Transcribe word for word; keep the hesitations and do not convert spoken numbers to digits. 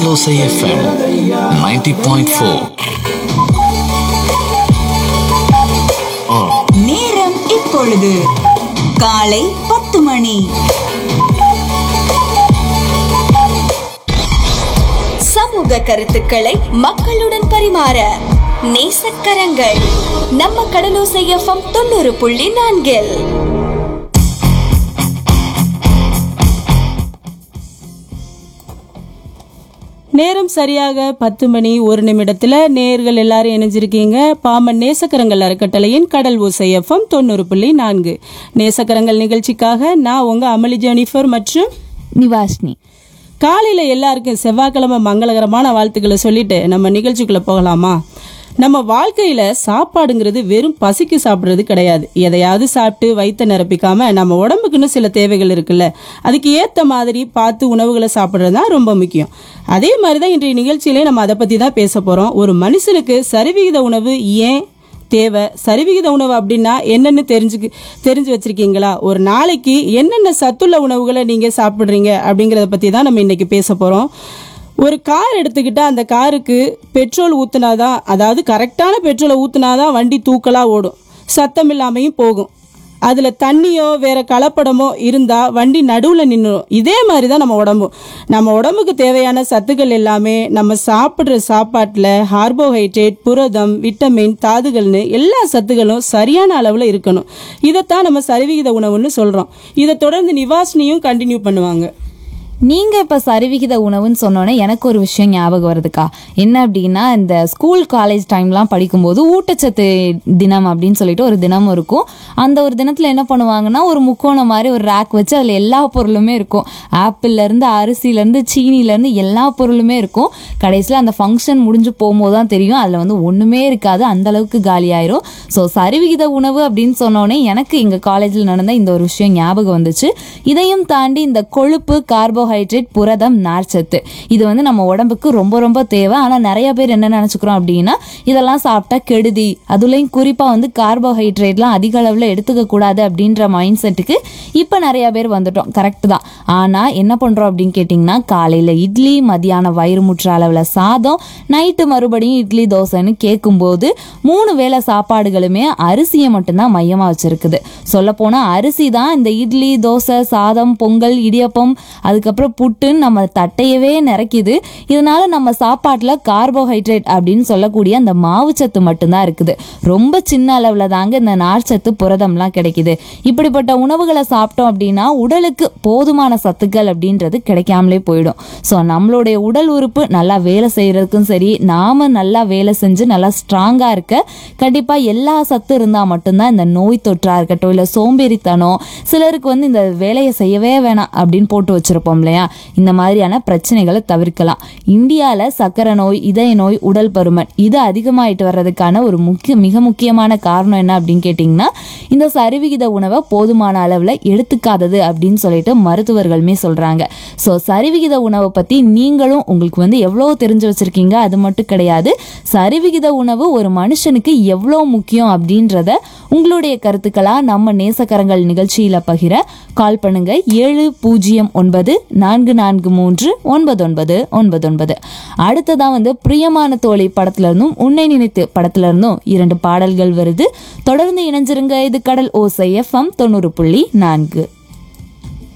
கடலோசை FM ninety point four. நேரம் இப்பொழுது காலை பத்து மணி. சமூக கருத்துக்களை மக்களுடன் பரிமாற நேசக்கரங்கள் நம்ம கடலோசை எஃப்எம் தொண்ணூறு புள்ளி நான்கில். நேரம் சரியாக பத்து மணி ஒரு நிமிடத்துல நேர்கள் எல்லாரும் இணைஞ்சிருக்கீங்க பாமன் நேசக்கரங்கள் அறக்கட்டளையின் கடல் ஓசை எஃப்எம் தொண்ணூறு புள்ளி நான்கு. நேசக்கரங்கள் நிகழ்ச்சிக்காக நான் உங்க அமளி ஜெனிஃபர் மற்றும் நிவாஷினி. காலையில எல்லாருக்கும் செவ்வாய்க்கிழமை மங்களகரமான வாழ்த்துக்களை சொல்லிட்டு நம்ம நிகழ்ச்சிக்குள்ள போகலாமா? நம்ம வாழ்க்கையில சாப்பாடுங்கிறது வெறும் பசிக்கு சாப்பிடுறது கிடையாது. எதையாவது சாப்பிட்டு வயிற்ற நிரப்பிக்காம நம்ம உடம்புக்குன்னு சில தேவைகள் இருக்குல்ல, அதுக்கு ஏத்த மாதிரி பார்த்து உணவுகளை சாப்பிடுறது தான் ரொம்ப முக்கியம். அதே மாதிரிதான் இன்றைய நிகழ்ச்சியிலே நம்ம அதை பத்தி தான் பேச போறோம். ஒரு மனுஷனுக்கு சரிவிகித உணவு ஏன் தேவை, சரிவிகித உணவு அப்படின்னா என்னன்னு தெரிஞ்சு தெரிஞ்சு வச்சிருக்கீங்களா? ஒரு நாளைக்கு என்னென்ன சத்துள்ள உணவுகளை நீங்க சாப்பிடுறீங்க அப்படிங்கறத பத்தி தான் நம்ம இன்னைக்கு பேச போறோம். ஒரு கார் எடுத்துக்கிட்டா அந்த காருக்கு பெட்ரோல் ஊத்துனாதான், அதாவது கரெக்டான பெட்ரோலை ஊத்துனாதான் வண்டி தூக்கலா ஓடும், சத்தம் இல்லாமையும் போகும். அதுல தண்ணியோ வேற கலப்படமோ இருந்தா வண்டி நடுவுல நின்றுடும். இதே மாதிரிதான் நம்ம உடம்பும். நம்ம உடம்புக்கு தேவையான சத்துக்கள் எல்லாமே நம்ம சாப்பிடுற சாப்பாட்டுல கார்போஹைட்ரேட், புரதம், விட்டமின், தாதுகள்னு எல்லா சத்துக்களும் சரியான அளவுல இருக்கணும். இதைத்தான் நம்ம சரிவிகித உணவுன்னு சொல்றோம். இதை தொடர்ந்து நிவாஷினியும் கண்டினியூ பண்ணுவாங்க. நீங்க இப்ப சரிவிகித உணவுன்னு சொன்னோன்னே எனக்கு ஒரு விஷயம் ஞாபகம் வருதுக்கா. என்ன அப்படின்னா, இந்த ஸ்கூல் காலேஜ் டைம்லாம் படிக்கும்போது ஊட்டச்சத்து தினம் அப்படின்னு சொல்லிட்டு ஒரு தினம் இருக்கும். அந்த ஒரு தினத்துல என்ன பண்ணுவாங்கன்னா, ஒரு முக்கோணம் மாதிரி ஒரு ரேக் வச்சு அதுல எல்லா பொருளுமே இருக்கும். ஆப்பிள்ல இருந்து அரிசில இருந்து சீனில இருந்து எல்லா பொருளுமே இருக்கும். கடைசியில அந்த ஃபங்க்ஷன் முடிஞ்சு போகும்போது தான் தெரியும் அதுல வந்து ஒண்ணுமே இருக்காது, அந்த அளவுக்கு காலி ஆயிரும். ஸோ சரிவிகித உணவு அப்படின்னு சொன்னோடனே எனக்கு எங்க காலேஜ்ல நடந்த இந்த ஒரு விஷயம் ஞாபகம் வந்துச்சு. இதையும் தாண்டி இந்த கொழுப்பு, கார்போ கார்போஹைட்ரேட், புரதம், நார்ச்சத்து இது வந்து நம்ம உடம்புக்கு ரொம்ப ரொம்ப தேவை. ஆனா நிறைய பேர் என்ன நினைச்சுக்கிறோம் அப்படின்னா, இதெல்லாம் சாப்பிட்டா கெடுதி, அதுலயும் குறிப்பா வந்து கார்போஹைட்ரேட்லாம் அதிக அளவுல எடுத்துக்க கூடாது அப்படின்ற மைண்ட் செட்டுக்கு இப்ப நிறைய பேர் வந்துட்டோம். கரெக்ட் தான். ஆனா என்ன பண்றோம் அப்படின்னு கேட்டீங்கன்னா, காலையில இட்லி, மதியானம் வயிறு முற்ற அளவுல சாதம், நைட்டு மறுபடியும் இட்லி தோசைன்னு கேட்கும்போது மூணு வேளை சாப்பாடுகளுமே அரிசியை மட்டும்தான் மையமா வச்சிருக்குது. சொல்ல போனா அரிசி தான் இந்த இட்லி, தோசை, சாதம், பொங்கல், இடியப்பம், அதுக்கப்புறம் புட்டுன்னு நம்ம தட்டையவே நிறைக்குது. இதனால நம்ம சாப்பாட்டுல கார்போஹைட்ரேட் அப்படின்னு சொல்லக்கூடிய அந்த மாவுச்சத்து மட்டும்தான் இருக்குது. ரொம்ப சின்ன அளவுல தாங்க இந்த நார்ச்சத்து, புரதம்லாம் கிடைக்குது. இப்படிப்பட்ட உணவுகளை சாப்பிட்டோம் அப்படின்னா உடலுக்கு போதுமான சத்துக்கள் அப்படின்றது கிடைக்காமலே போயிடும். ஸோ நம்மளுடைய உடல் உறுப்பு நல்லா வேலை செய்யறதுக்கும் சரி, நாம நல்லா வேலை செஞ்சு நல்லா ஸ்ட்ராங்கா இருக்க கண்டிப்பா எல்லா சத்து இருந்தா மட்டும்தான் இந்த நோய் தொற்றா இருக்கட்டும், இல்ல சோம்பேறித்தனம், சிலருக்கு வந்து இந்த வேலையை செய்யவே வேணாம் அப்படின்னு போட்டு வச்சிருப்போம் இல்லையா, இந்த மாதிரியான பிரச்சனைகளை தவிர்க்கலாம். இந்தியால சக்கரை நோய், இதய நோய், உடல் பருமன் இது அதிகமாயிட்டு வர்றதுக்கான ஒரு முக்கிய மிக முக்கியமான காரணம் என்ன அப்படின்னு கேட்டீங்கன்னா, இந்த சரிவிகித உணவை போதுமான அளவுல எடுத்துக்காதது அப்படின்னு சொல்லிட்டு மருத்துவர்களுமே சொல்றாங்க. ஸோ சரிவிகித உணவை பத்தி நீங்களும் உங்களுக்கு வந்து எவ்வளவு தெரிஞ்சு வச்சிருக்கீங்க அது மட்டும் கிடையாது, சரிவிகித உணவு ஒரு மனுஷனுக்கு எவ்வளவு முக்கியம் அப்படின்றத உங்களுடைய கருத்துக்களா நம்ம நேசக்கரங்கள் நிகழ்ச்சியில பகிர கால் பண்ணுங்க. ஏழு பூஜ்ஜியம் ஒன்பது நான்கு நான்கு மூன்று ஒன்பது ஒன்பது ஒன்பது ஒன்பது. அடுத்ததான் வந்து பிரியமான தோழி படத்துல இருந்தும் உன்னை நினைத்து படத்துல இருந்தும் இரண்டு பாடல்கள் வருது. தொடர்ந்து இணைஞ்சிருங்க. இது கடல் ஓசை எஃப்எம் தொண்ணூறு புள்ளி நான்கு.